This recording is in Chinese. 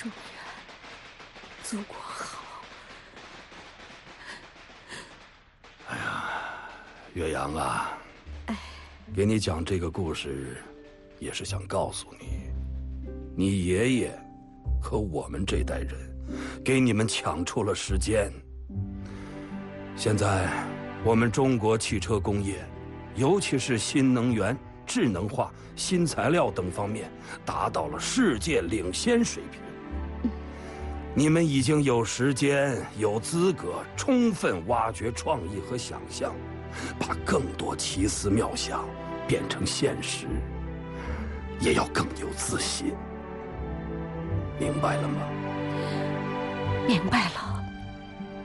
中原，祖国好。 哎呀，岳阳啊，给你讲这个故事，也是想告诉你，你爷爷和我们这代人给你们抢出了时间。现在我们中国汽车工业，尤其是新能源、智能化、新材料等方面，达到了世界领先水平。你们已经有时间、有资格充分挖掘创意和想象，把更多奇思妙想变成现实，也要更有自信。明白了吗？ 明白了。